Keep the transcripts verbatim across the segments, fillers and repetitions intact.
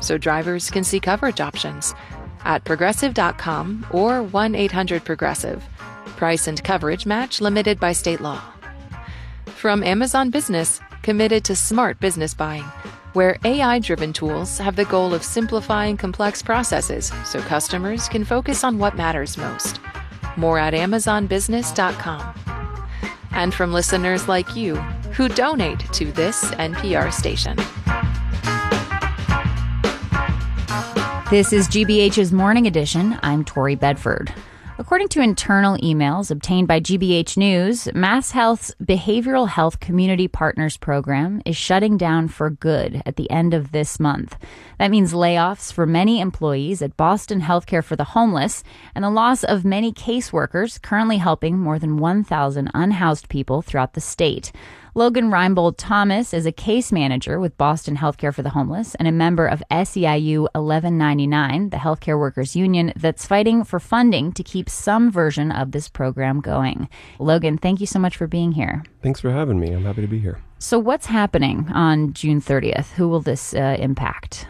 so drivers can see coverage options at progressive dot com or one eight hundred progressive. Price and coverage match limited by state law. From Amazon Business, committed to smart business buying, where A I-driven tools have the goal of simplifying complex processes so customers can focus on what matters most. More at amazon business dot com. And from listeners like you who donate to this N P R station. This is G B H's Morning Edition. I'm Tori Bedford. According to internal emails obtained by G B H News, MassHealth's Behavioral Health Community Partners program is shutting down for good at the end of this month. That means layoffs for many employees at Boston Healthcare for the Homeless and the loss of many caseworkers currently helping more than one thousand unhoused people throughout the state. Logan Reinbold Thomas is a case manager with Boston Healthcare for the Homeless and a member of S E I U eleven ninety-nine, the healthcare workers union that's fighting for funding to keep some version of this program going. Logan, thank you so much for being here. Thanks for having me. I'm happy to be here. So what's happening on June thirtieth? Who will this uh, impact?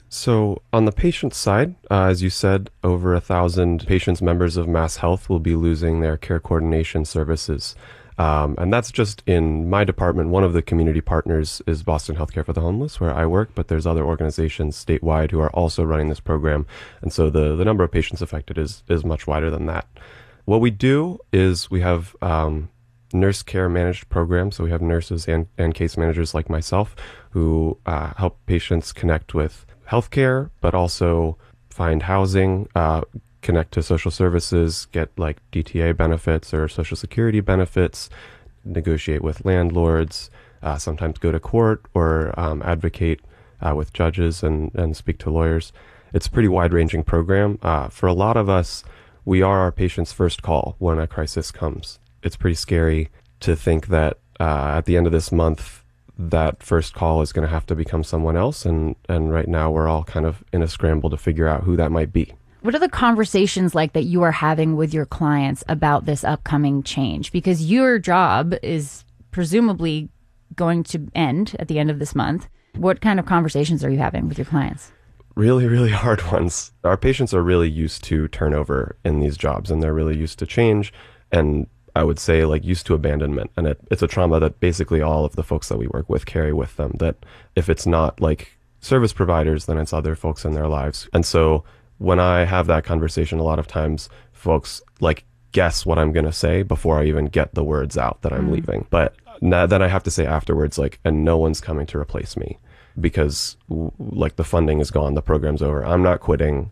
So on the patient side, uh, as you said, over a thousand patients members of MassHealth will be losing their care coordination services. Um, and that's just in my department. One of the community partners is Boston Healthcare for the Homeless, where I work, but there's other organizations statewide who are also running this program. And so the, the number of patients affected is, is much wider than that. What we do is we have um, nurse care managed programs. So we have nurses and, and case managers like myself who uh, help patients connect with healthcare, but also find housing, uh, connect to social services, get like D T A benefits or Social Security benefits, negotiate with landlords, uh, sometimes go to court or um, advocate uh, with judges and, and speak to lawyers. It's a pretty wide-ranging program. Uh, for a lot of us, we are our patient's first call when a crisis comes. It's pretty scary to think that uh, at the end of this month, that first call is going to have to become someone else. And, and right now, we're all kind of in a scramble to figure out who that might be. What are the conversations like that you are having with your clients about this upcoming change? Because your job is presumably going to end at the end of this month. What kind of conversations are you having with your clients? Really, really hard ones. Our patients are really used to turnover in these jobs, and they're really used to change. And I would say like used to abandonment. And it, it's a trauma that basically all of the folks that we work with carry with them, that if it's not like service providers, then it's other folks in their lives. And so when I have that conversation, a lot of times folks like guess what I'm going to say before I even get the words out that I'm mm. leaving. But now, then I have to say afterwards, like, and no one's coming to replace me because like the funding is gone. The program's over. I'm not quitting.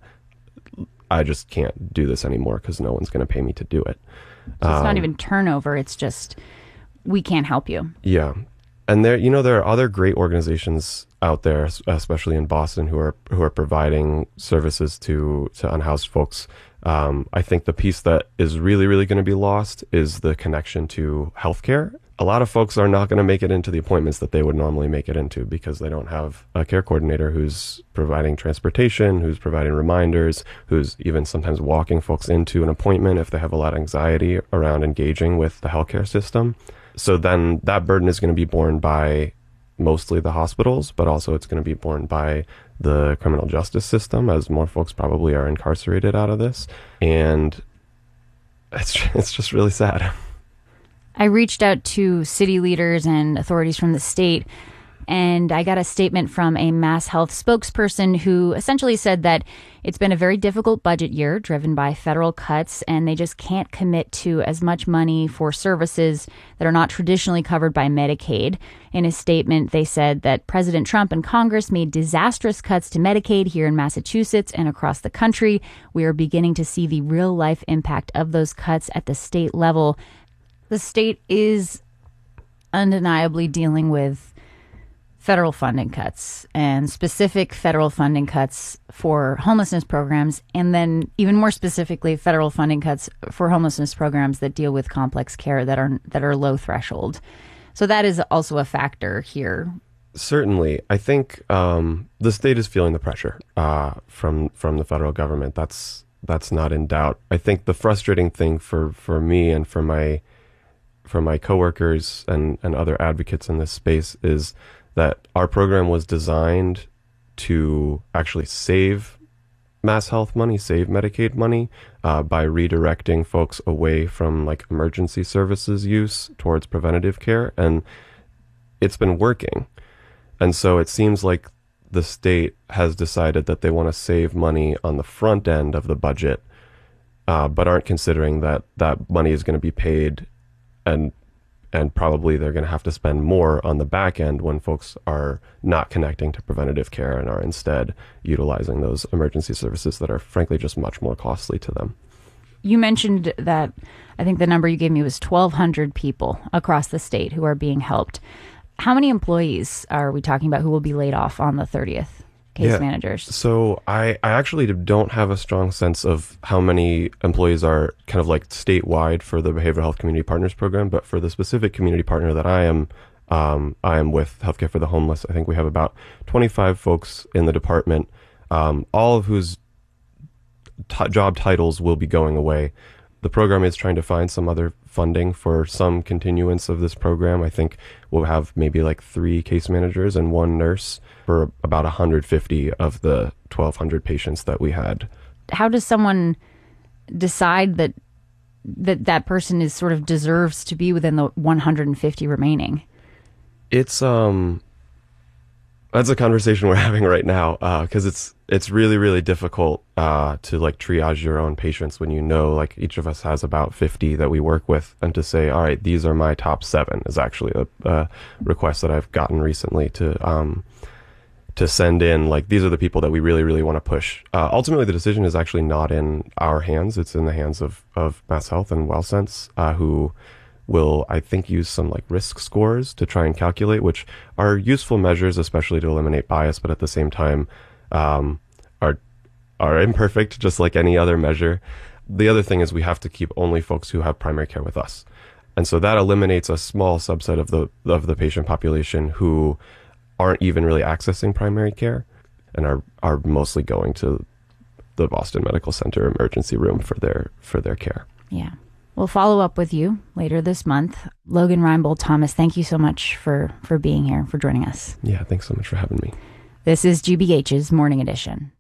I just can't do this anymore because no one's going to pay me to do it. So it's um, not even turnover. It's just, we can't help you. Yeah. And there, you know, there are other great organizations out there, especially in Boston, who are who are providing services to to unhoused folks. Um, I think the piece that is really, really going to be lost is the connection to healthcare. A lot of folks are not going to make it into the appointments that they would normally make it into because they don't have a care coordinator who's providing transportation, who's providing reminders, who's even sometimes walking folks into an appointment if they have a lot of anxiety around engaging with the healthcare system. So then that burden is going to be borne by mostly the hospitals, but also it's going to be borne by the criminal justice system, as more folks probably are incarcerated out of this. And it's it's just really sad. I reached out to city leaders and authorities from the state, and I got a statement from a MassHealth spokesperson who essentially said that it's been a very difficult budget year driven by federal cuts, and they just can't commit to as much money for services that are not traditionally covered by Medicaid. In a statement, they said that President Trump and Congress made disastrous cuts to Medicaid here in Massachusetts and across the country. We are beginning to see the real-life impact of those cuts at the state level. The state is undeniably dealing with federal funding cuts and specific federal funding cuts for homelessness programs, and then even more specifically, federal funding cuts for homelessness programs that deal with complex care that are that are low threshold. So that is also a factor here. Certainly. I think um, the state is feeling the pressure uh, from from the federal government. That's that's not in doubt. I think the frustrating thing for, for me and for my for my coworkers and, and other advocates in this space is that our program was designed to actually save Mass Health money, save Medicaid money uh, by redirecting folks away from like emergency services use towards preventative care. And it's been working. And so it seems like the state has decided that they want to save money on the front end of the budget, uh, but aren't considering that that money is going to be paid, and and probably they're going to have to spend more on the back end when folks are not connecting to preventative care and are instead utilizing those emergency services that are frankly just much more costly to them. You mentioned that I think the number you gave me was twelve hundred people across the state who are being helped. How many employees are we talking about who will be laid off on the thirtieth? Case yeah. managers. So I, I actually don't have a strong sense of how many employees are kind of like statewide for the Behavioral Health Community Partners program, but for the specific community partner that I am, um, I am with, Healthcare for the Homeless, I think we have about twenty-five folks in the department, um, all of whose t- job titles will be going away. The program is trying to find some other funding for some continuance of this program. I think we'll have maybe like three case managers and one nurse for about one hundred fifty of the twelve hundred patients that we had. How does someone decide that that, that person is sort of deserves to be within the one hundred fifty remaining? It's um, that's a conversation we're having right now because uh, it's it's really really difficult uh, to like triage your own patients when you know like each of us has about fifty that we work with, and to say, all right, these are my top seven is actually a, a request that I've gotten recently to um, to send in. Like these are the people that we really really want to push. Uh, ultimately, the decision is actually not in our hands; it's in the hands of of Mass Health and WellSense, uh, who will, I think, use some like risk scores to try and calculate, which are useful measures, especially to eliminate bias, but at the same time um, are are imperfect, just like any other measure. The other thing is we have to keep only folks who have primary care with us, and so that eliminates a small subset of the of the patient population who aren't even really accessing primary care and are are mostly going to the Boston Medical Center emergency room for their for their care. Yeah. We'll follow up with you later this month. Logan Reinbold Thomas, thank you so much for, for being here, for joining us. Yeah, thanks so much for having me. This is G B H's Morning Edition.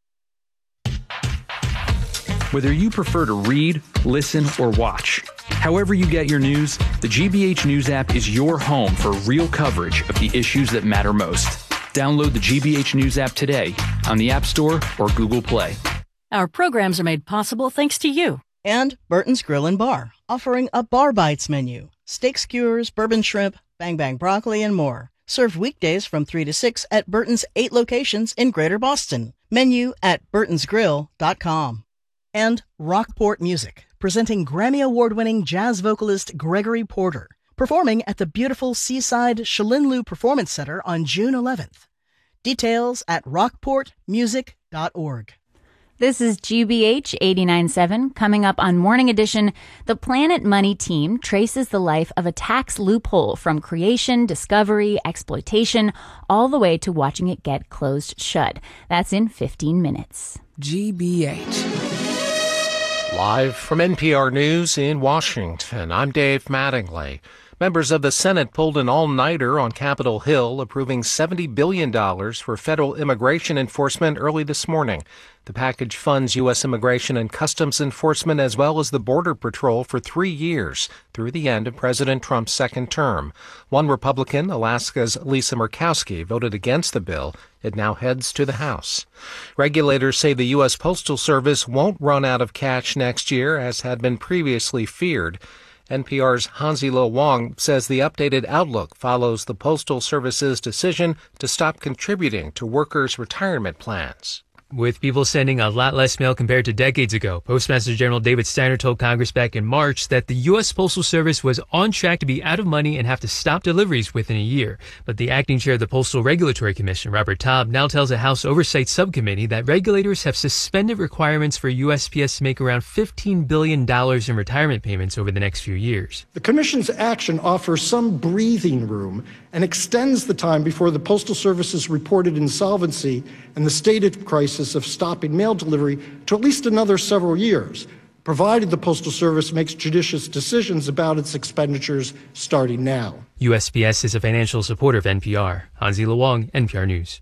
Whether you prefer to read, listen, or watch, however you get your news, the G B H News app is your home for real coverage of the issues that matter most. Download the G B H News app today on the App Store or Google Play. Our programs are made possible thanks to you. And Burton's Grill and Bar, offering a Bar Bites menu. Steak skewers, bourbon shrimp, bang bang broccoli, and more. Served weekdays from three to six at Burton's eight locations in Greater Boston. Menu at burtons grill dot com. And Rockport Music, presenting Grammy Award-winning jazz vocalist Gregory Porter, performing at the beautiful Seaside Shalinlu Performance Center on June eleventh. Details at rockport music dot org. This is G B H eighty-nine point seven. Coming up on Morning Edition, the Planet Money team traces the life of a tax loophole from creation, discovery, exploitation, all the way to watching it get closed shut. That's in fifteen minutes. G B H. Live from N P R News in Washington, I'm Dave Mattingly. Members of the Senate pulled an all-nighter on Capitol Hill, approving seventy billion dollars for federal immigration enforcement early this morning. The package funds U S Immigration and Customs Enforcement as well as the Border Patrol for three years through the end of President Trump's second term. One Republican, Alaska's Lisa Murkowski, voted against the bill. It now heads to the House. Regulators say the U S Postal Service won't run out of cash next year, as had been previously feared. N P R's Hansi Lo Wang says the updated outlook follows the Postal Service's decision to stop contributing to workers' retirement plans. With people sending a lot less mail compared to decades ago, Postmaster General David Steiner told Congress back in March that the U S Postal Service was on track to be out of money and have to stop deliveries within a year. But the acting chair of the Postal Regulatory Commission, Robert Taub, now tells a House Oversight Subcommittee that regulators have suspended requirements for U S P S to make around fifteen billion dollars in retirement payments over the next few years. The Commission's action offers some breathing room and extends the time before the Postal Service's reported insolvency and the stated crisis of stopping mail delivery to at least another several years, provided the Postal Service makes judicious decisions about its expenditures starting now. U S P S is a financial supporter of N P R. Hansi Lo Wang, N P R News.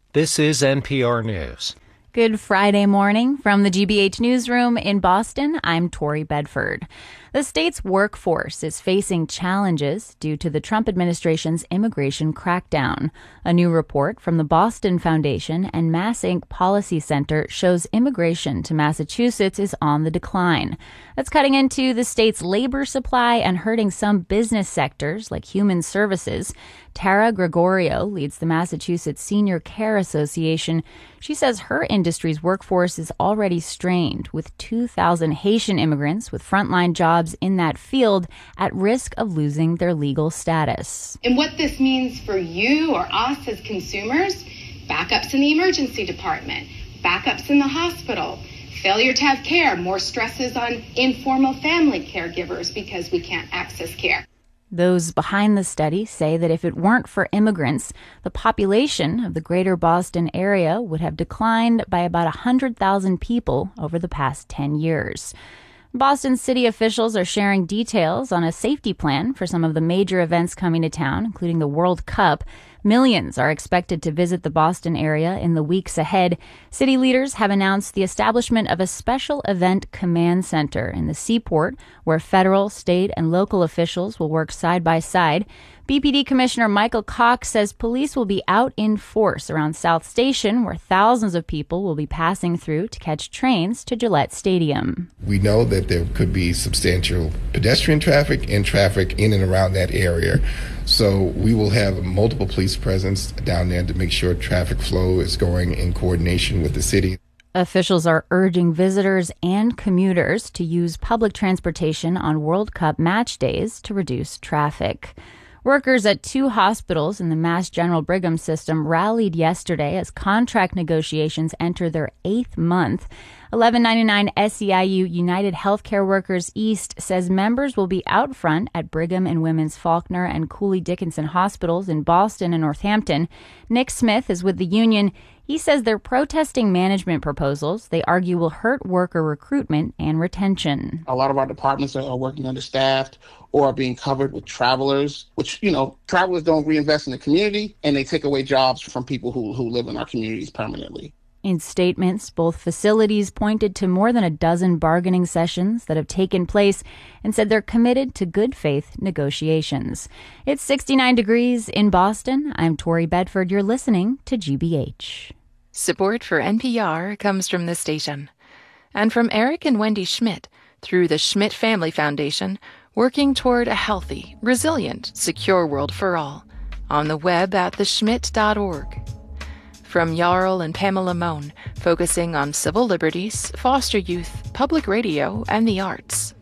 This is N P R News. Good Friday morning from the G B H Newsroom in Boston. I'm Tori Bedford. The state's workforce is facing challenges due to the Trump administration's immigration crackdown. A new report from the Boston Foundation and MassInc Policy Center shows immigration to Massachusetts is on the decline. That's cutting into the state's labor supply and hurting some business sectors like human services. Tara Gregorio leads the Massachusetts Senior Care Association. She says her industry's workforce is already strained, with two thousand Haitian immigrants with frontline jobs in that field at risk of losing their legal status. And what this means for you or us as consumers, backups in the emergency department, backups in the hospital, failure to have care, more stresses on informal family caregivers because we can't access care. Those behind the study say that if it weren't for immigrants, the population of the greater Boston area would have declined by about one hundred thousand people over the past ten years. Boston city officials are sharing details on a safety plan for some of the major events coming to town, including the World Cup. Millions are expected to visit the Boston area in the weeks ahead. City leaders have announced the establishment of a special event command center in the Seaport, where federal, state, and local officials will work side by side. B P D Commissioner Michael Cox says police will be out in force around South Station, where thousands of people will be passing through to catch trains to Gillette Stadium. We know that there could be substantial pedestrian traffic and traffic in and around that area. So we will have multiple police presence down there to make sure traffic flow is going in coordination with the city. Officials are urging visitors and commuters to use public transportation on World Cup match days to reduce traffic. Workers at two hospitals in the Mass General Brigham system rallied yesterday as contract negotiations enter their eighth month. eleven ninety-nine S E I U United Healthcare Workers East says members will be out front at Brigham and Women's Faulkner and Cooley Dickinson hospitals in Boston and Northampton. Nick Smith is with the union. He says they're protesting management proposals they argue will hurt worker recruitment and retention. A lot of our departments are working understaffed or are being covered with travelers, which, you know, travelers don't reinvest in the community, and they take away jobs from people who, who live in our communities permanently. In statements, both facilities pointed to more than a dozen bargaining sessions that have taken place and said they're committed to good faith negotiations. It's sixty-nine degrees in Boston. I'm Tori Bedford. You're listening to G B H. Support for N P R comes from this station and from Eric and Wendy Schmidt through the Schmidt Family Foundation, working toward a healthy, resilient, secure world for all. On the web at the schmidt dot org. From Jarl and Pamela Mohn, focusing on civil liberties, foster youth, public radio, and the arts.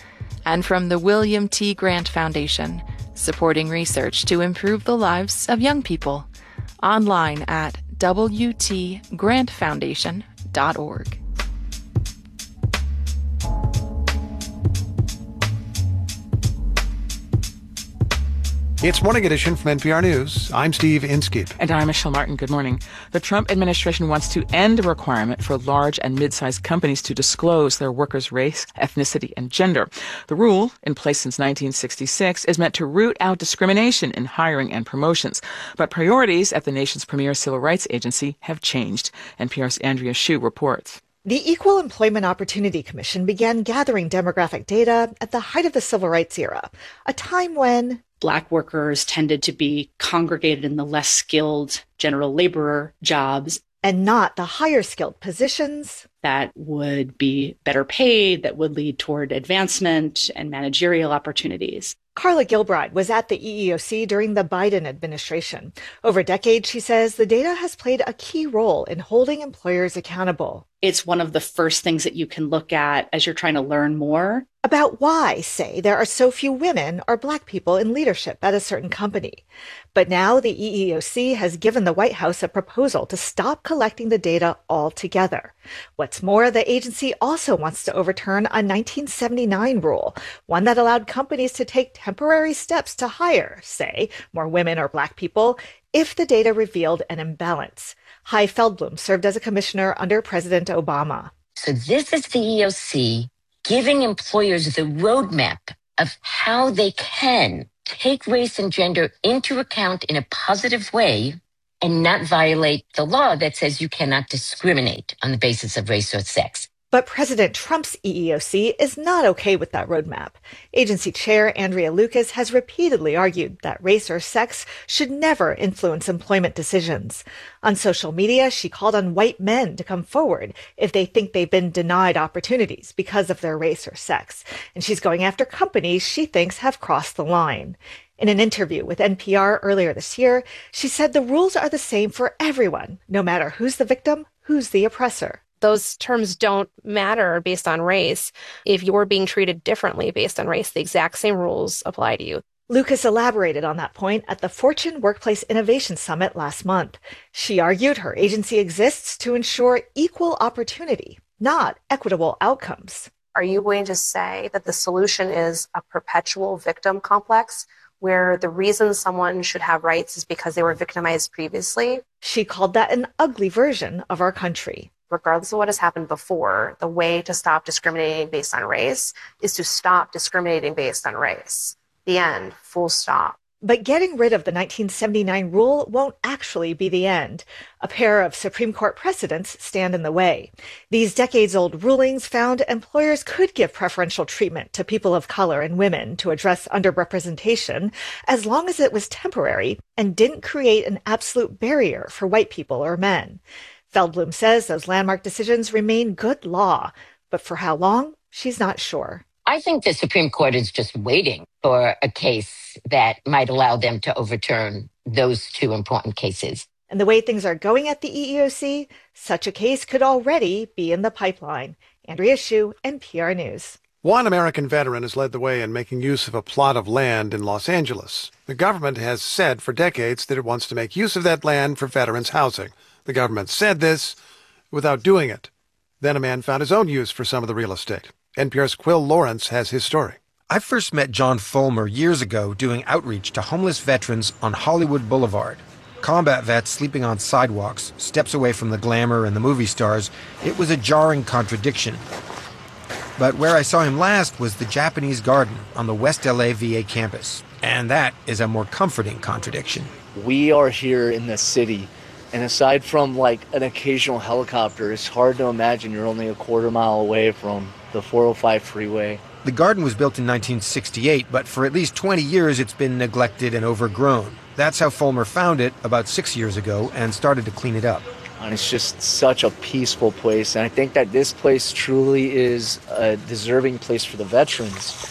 And from the William T. Grant Foundation, supporting research to improve the lives of young people. Online at w t grant foundation dot org. It's Morning Edition from N P R News. I'm Steve Inskeep. And I'm Michelle Martin. Good morning. The Trump administration wants to end a requirement for large and mid-sized companies to disclose their workers' race, ethnicity, and gender. The rule, in place since nineteen sixty-six, is meant to root out discrimination in hiring and promotions. But priorities at the nation's premier civil rights agency have changed. N P R's Andrea Hsu reports. The Equal Employment Opportunity Commission began gathering demographic data at the height of the civil rights era, a time when Black workers tended to be congregated in the less skilled general laborer jobs. And not the higher skilled positions that would be better paid, that would lead toward advancement and managerial opportunities. Carla Gilbride was at the E E O C during the Biden administration. Over decades, she says, the data has played a key role in holding employers accountable. It's one of the first things that you can look at as you're trying to learn more about why, say, there are so few women or Black people in leadership at a certain company. But now the E E O C has given the White House a proposal to stop collecting the data altogether. What's more, the agency also wants to overturn a nineteen seventy-nine rule, one that allowed companies to take temporary steps to hire, say, more women or Black people, if the data revealed an imbalance. Hai Feldblum served as a commissioner under President Obama. So this is the E E O C giving employers the roadmap of how they can take race and gender into account in a positive way and not violate the law that says you cannot discriminate on the basis of race or sex. But President Trump's E E O C is not okay with that roadmap. Agency Chair Andrea Lucas has repeatedly argued that race or sex should never influence employment decisions. On social media, she called on white men to come forward if they think they've been denied opportunities because of their race or sex. And she's going after companies she thinks have crossed the line. In an interview with N P R earlier this year, she said the rules are the same for everyone, no matter who's the victim, who's the oppressor. Those terms don't matter based on race. If you're being treated differently based on race, the exact same rules apply to you. Lucas elaborated on that point at the Fortune Workplace Innovation Summit last month. She argued her agency exists to ensure equal opportunity, not equitable outcomes. Are you going to say that the solution is a perpetual victim complex, where the reason someone should have rights is because they were victimized previously? She called that an ugly version of our country. Regardless of what has happened before, the way to stop discriminating based on race is to stop discriminating based on race. The end. Full stop. But getting rid of the nineteen seventy-nine rule won't actually be the end. A pair of Supreme Court precedents stand in the way. These decades-old rulings found employers could give preferential treatment to people of color and women to address underrepresentation as long as it was temporary and didn't create an absolute barrier for white people or men. Feldblum says those landmark decisions remain good law, but for how long, she's not sure. I think the Supreme Court is just waiting for a case that might allow them to overturn those two important cases. And the way things are going at the E E O C, such a case could already be in the pipeline. Andrea Hsu, N P R News. One American veteran has led the way in making use of a plot of land in Los Angeles. The government has said for decades that it wants to make use of that land for veterans' housing. The government said this without doing it. Then a man found his own use for some of the real estate. N P R's Quill Lawrence has his story. I first met John Fulmer years ago doing outreach to homeless veterans on Hollywood Boulevard. Combat vets sleeping on sidewalks, steps away from the glamour and the movie stars. It was a jarring contradiction. But where I saw him last was the Japanese Garden on the West L A V A campus. And that is a more comforting contradiction. We are here in the city. And aside from like an occasional helicopter, it's hard to imagine you're only a quarter mile away from the four oh five freeway. The garden was built in nineteen sixty-eight, but for at least twenty years it's been neglected and overgrown. That's how Fulmer found it about six years ago and started to clean it up. And it's just such a peaceful place. And I think that this place truly is a deserving place for the veterans.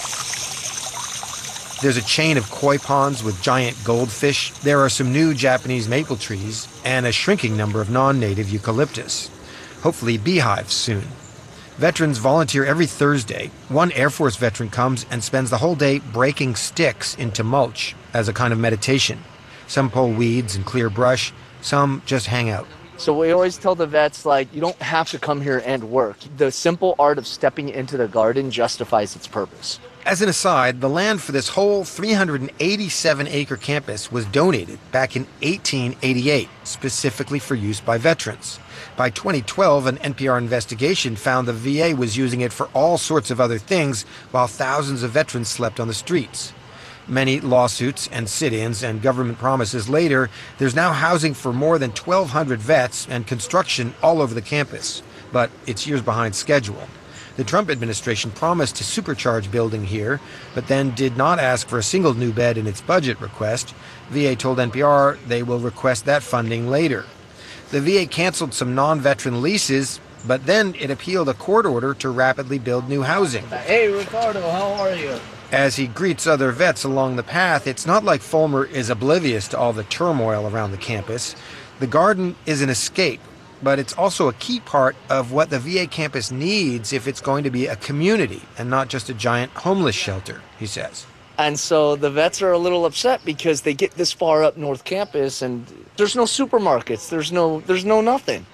There's a chain of koi ponds with giant goldfish. There are some new Japanese maple trees and a shrinking number of non-native eucalyptus. Hopefully beehives soon. Veterans volunteer every Thursday. One Air Force veteran comes and spends the whole day breaking sticks into mulch as a kind of meditation. Some pull weeds and clear brush. Some just hang out. So we always tell the vets, like, you don't have to come here and work. The simple art of stepping into the garden justifies its purpose. As an aside, the land for this whole three hundred eighty-seven acre campus was donated back in eighteen eighty-eight, specifically for use by veterans. By twenty twelve, an N P R investigation found the V A was using it for all sorts of other things while thousands of veterans slept on the streets. Many lawsuits and sit-ins and government promises later, there's now housing for more than twelve hundred vets and construction all over the campus. But it's years behind schedule. The Trump administration promised to supercharge building here, but then did not ask for a single new bed in its budget request. V A told N P R they will request that funding later. The V A canceled some non-veteran leases, but then it appealed a court order to rapidly build new housing. Hey, Ricardo, how are you? As he greets other vets along the path, it's not like Fulmer is oblivious to all the turmoil around the campus. The garden is an escape, but it's also a key part of what the V A campus needs if it's going to be a community and not just a giant homeless shelter, he says. And so the vets are a little upset because they get this far up North Campus and there's no supermarkets, there's no there's no nothing.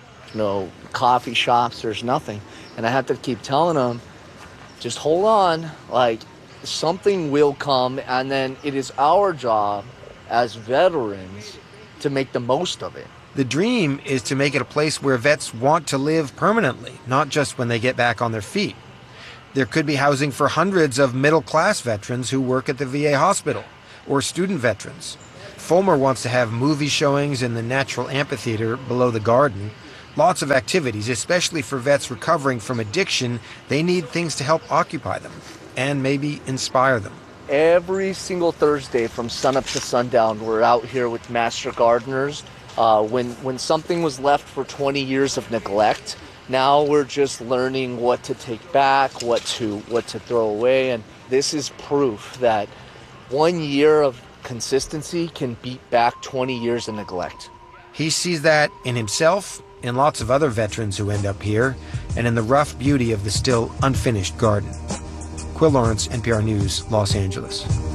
No coffee shops, there's nothing. And I have to keep telling them, just hold on, like something will come, and then it is our job as veterans to make the most of it. The dream is to make it a place where vets want to live permanently, not just when they get back on their feet. There could be housing for hundreds of middle-class veterans who work at the V A hospital, or student veterans. Fulmer wants to have movie showings in the natural amphitheater below the garden. Lots of activities, especially for vets recovering from addiction. They need things to help occupy them and maybe inspire them. Every single Thursday from sunup to sundown, we're out here with master gardeners. Uh, when, when something was left for twenty years of neglect, now we're just learning what to take back, what to, what to throw away. And this is proof that one year of consistency can beat back twenty years of neglect. He sees that in himself, in lots of other veterans who end up here, and in the rough beauty of the still unfinished garden. Quill Lawrence, N P R News, Los Angeles.